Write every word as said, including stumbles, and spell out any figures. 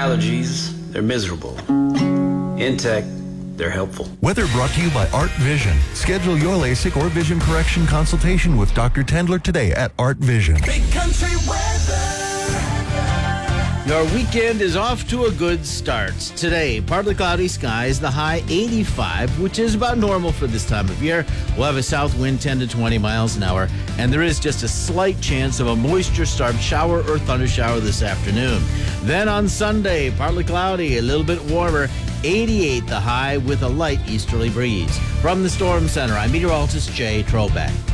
allergies, they're miserable. In tech, they're helpful. Weather brought to you by Art Vision. Schedule your LASIK or vision correction consultation with Doctor Tendler today at Art Vision. Big country weather. Your weekend is off to a good start. Today, partly cloudy skies, the high eighty-five, which is about normal for this time of year. We'll have a south wind ten to twenty miles an hour, and there is just a slight chance of a moisture-starved shower or thunder shower this afternoon. Then on Sunday, partly cloudy, a little bit warmer, eighty-eight the high with a light easterly breeze. From the Storm Center, I'm meteorologist Jay Trobeck.